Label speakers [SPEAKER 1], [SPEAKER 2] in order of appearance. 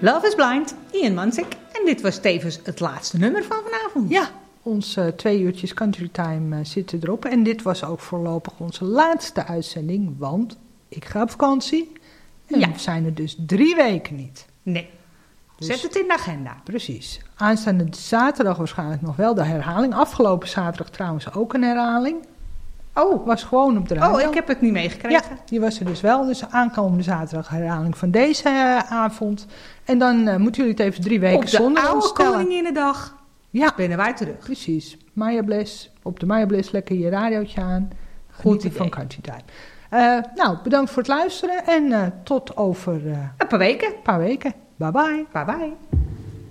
[SPEAKER 1] Love is Blind, Ian Mansik. En dit was tevens het laatste nummer van vanavond.
[SPEAKER 2] Ja, onze 2 uurtjes Country Time zitten erop. En dit was ook voorlopig onze laatste uitzending, want ik ga op vakantie. En we zijn er dus 3 weken niet.
[SPEAKER 1] Nee.
[SPEAKER 2] Dus,
[SPEAKER 1] zet het in de agenda.
[SPEAKER 2] Precies. Aanstaande zaterdag waarschijnlijk nog wel de herhaling. Afgelopen zaterdag trouwens ook een herhaling.
[SPEAKER 1] Oh.
[SPEAKER 2] Was gewoon op de radio.
[SPEAKER 1] Oh, ik heb het niet meegekregen.
[SPEAKER 2] Ja, die was er dus wel. Dus aankomende zaterdag herhaling van deze avond. En dan moeten jullie het even 3 weken zonder ons stellen.
[SPEAKER 1] Op de oude Koninginnedag binnen wij terug.
[SPEAKER 2] Precies. Maya Bliss. Op de Maya Bliss lekker je radiootje aan. Genieten van Country Time. Nou, bedankt voor het luisteren. En tot over...
[SPEAKER 1] een paar weken.
[SPEAKER 2] Bye bye.
[SPEAKER 1] Bye bye.